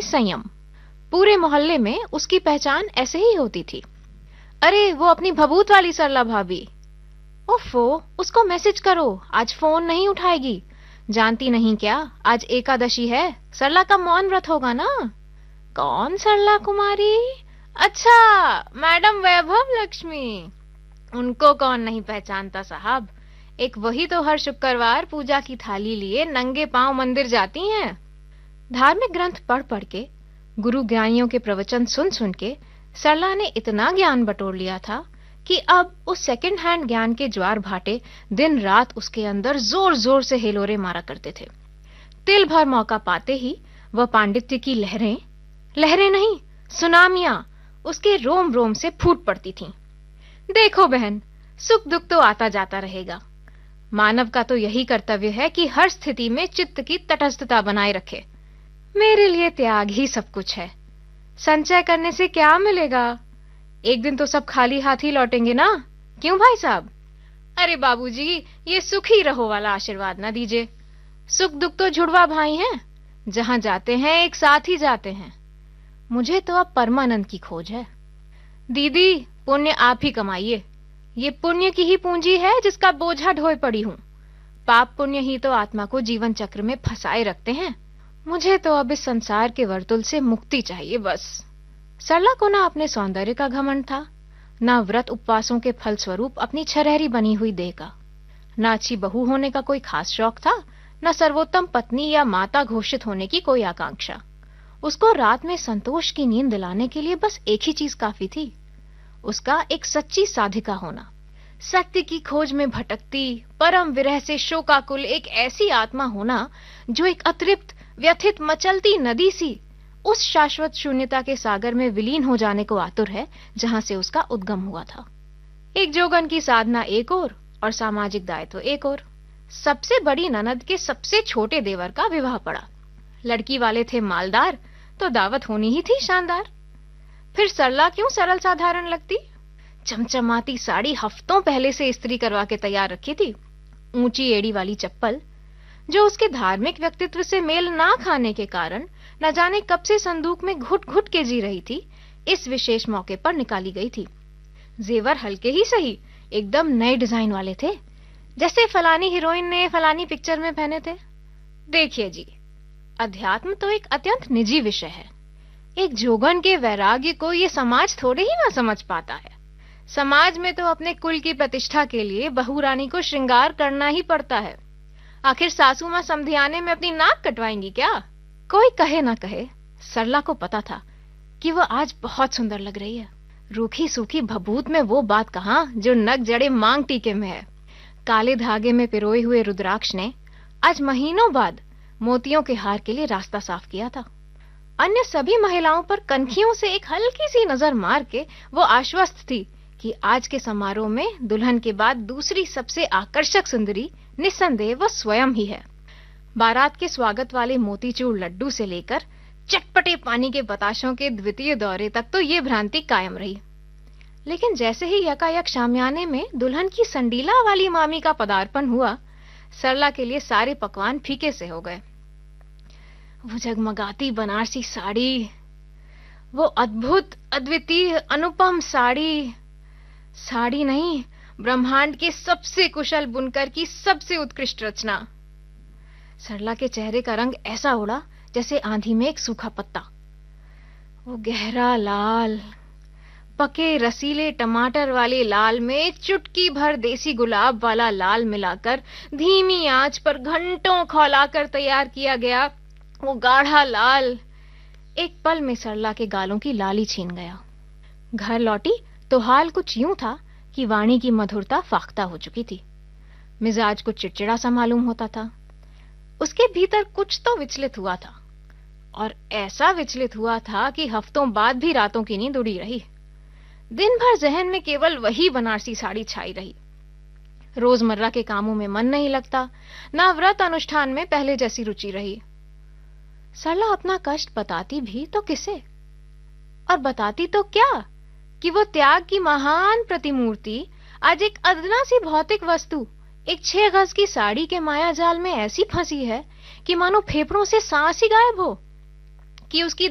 संयम। पूरे मोहल्ले में उसकी पहचान ऐसे ही होती थी। अरे वो अपनी भभूत वाली सरला भाभी। ओफो, उसको मैसेज करो, आज फोन नहीं उठाएगी। जानती नहीं क्या, आज एकादशी है, सरला का मौन व्रत होगा ना। कौन सरला कुमारी? अच्छा, मैडम वैभव लक्ष्मी। उनको कौन नहीं पहचानता साहब। एक वही तो हर शुक्रवार पूजा की थाली लिए नंगे पांव मंदिर जाती हैं। धार्मिक ग्रंथ पढ़ पढ़ के, गुरु ज्ञानियों के प्रवचन सुन सुन के सरला ने इतना ज्ञान बटोर लिया था कि अब उस सेकंड हैंड ज्ञान के ज्वार भाटे दिन रात उसके अंदर जोर जोर से हिलोरे मारा करते थे। तिल भर मौका पाते ही वह पांडित्य की लहरें, लहरें नहीं, सुनामियां उसके रोम रोम से फूट पड़ती थीं। देखो बहन, सुख दुख तो आता जाता रहेगा। मानव का तो यही कर्तव्य है कि हर स्थिति में चित्त की तटस्थता बनाए रखे। मेरे लिए त्याग ही सब कुछ है। संचय करने से क्या मिलेगा? एक दिन तो सब खाली हाथ ही लौटेंगे ना, क्यों भाई साहब? अरे बाबूजी, ये सुखी रहो वाला आशीर्वाद ना दीजिए। सुख दुख तो जुड़वा भाई हैं, जहां जाते हैं एक साथ ही जाते हैं। मुझे तो अब परमानंद की खोज है। दीदी, पुण्य आप ही कमाइए। ये पुण्य की ही पूंजी है जिसका बोझा ढोए पड़ी हूं। पाप पुण्य ही तो आत्मा को जीवन चक्र में फंसाए रखते हैं। मुझे तो अब इस संसार के वर्तुल से मुक्ति चाहिए बस। सरला को ना अपने सौंदर्य का घमंड था, ना व्रत उपवासों के फलस्वरूप अपनी छरहरी बनी हुई देह का, ना अच्छी बहू होने का कोई खास शौक था, न सर्वोत्तम पत्नी या माता घोषित होने की कोई आकांक्षा। उसको रात में संतोष की नींद दिलाने के लिए बस एक ही चीज काफी थी, उसका एक सच्ची साधिका होना। सत्य की खोज में भटकती, परम विरह से शोकाकुल एक ऐसी आत्मा होना जो एक अतृप्त, व्यथित, मचलती नदी सी उस शाश्वत शून्यता के सागर में विलीन हो जाने को आतुर है जहां से उसका उद्गम हुआ था। एक जोगन की साधना एक ओर और सामाजिक दायित्व एक ओर। सबसे बड़ी ननद के सबसे छोटे देवर का विवाह पड़ा। लड़की वाले थे मालदार, तो दावत होनी ही थी शानदार। फिर सरला क्यों सरल साधारण लगती? चमचमाती साड़ी हफ्तों पहले से इस्त्री करवा के तैयार रखी थी। ऊंची एड़ी वाली चप्पल, जो उसके धार्मिक व्यक्तित्व से मेल ना खाने के कारण न जाने कब से संदूक में घुट घुट के जी रही थी, इस विशेष मौके पर निकाली गई थी। जेवर हल्के ही सही, एकदम नए डिजाइन वाले थे, जैसे फलानी हीरोइन ने फलानी पिक्चर में पहने थे। देखिए जी, अध्यात्म तो एक अत्यंत निजी विषय है। एक जोगन के वैराग्य को ये समाज थोड़े ही ना समझ पाता है। समाज में तो अपने कुल की प्रतिष्ठा के लिए बहू रानी को श्रृंगार करना ही पड़ता है। आखिर सासू मां समधियाने में अपनी नाक कटवाएंगी क्या? कोई कहे ना कहे, सरला को पता था कि वो आज बहुत सुंदर लग रही है। रूखी सूखी भभूत में वो बात कहां जो नग जड़े मांग टीके में है। काले धागे में पिरोए हुए रुद्राक्ष ने आज महीनों बाद मोतियों के हार के लिए रास्ता साफ किया था। अन्य सभी महिलाओं पर कनखियों से एक हल्की सी नजर मार के वो आश्वस्त थी कि आज के समारोह में दुल्हन के बाद दूसरी सबसे आकर्षक सुंदरी निस्संदेह वो स्वयं ही है। बारात के स्वागत वाले मोतीचूर लड्डू से लेकर चटपटे पानी के बताशों के द्वितीय दौरे तक तो ये भ्रांति कायम रही। लेकिन जैसे ही यकायक शामियाने में दुल्हन की संडीला वाली मामी का पदार्पण हुआ, सरला के लिए सारे पकवान फीके से हो गए। वो जगमगाती बनारसी साड़ी, वो अद्भुत, अद्वितीय, अनुपम साड़ी, साड़ी नहीं, ब्रह्मांड के सबसे कुशल बुनकर की सबसे उत्कृष्ट रचना। सरला के चेहरे का रंग ऐसा उड़ा जैसे आंधी में एक सूखा पत्ता। वो गहरा लाल, पके रसीले टमाटर वाले लाल में चुटकी भर देसी गुलाब वाला लाल मिलाकर धीमी आंच पर घंटों खौलाकर तैयार किया गया वो गाढ़ा लाल एक पल में सरला के गालों की लाली छीन गया। घर लौटी तो हाल कुछ यूं था कि वाणी की मधुरता फाख्ता हो चुकी थी। मिजाज कुछ चिड़चिड़ा सा मालूम होता था। उसके भीतर कुछ तो विचलित हुआ था, और ऐसा विचलित हुआ था कि हफ्तों बाद भी रातों की नींद उड़ी रही। दिन भर जहन में केवल वही बनारसी साड़ी छाई रही। रोजमर्रा के कामों में मन नहीं लगता, ना व्रत अनुष्ठान में पहले जैसी रुचि रही। सरला अपना कष्ट बताती भी तो किसे, और बताती तो क्या कि वो त्याग की महान प्रतिमूर्ति आज एक अदना सी भौतिक वस्तु, एक 6 गज की साड़ी के माया जाल में ऐसी फंसी है कि मानो फेफड़ों से सांस ही गायब हो, कि उसकी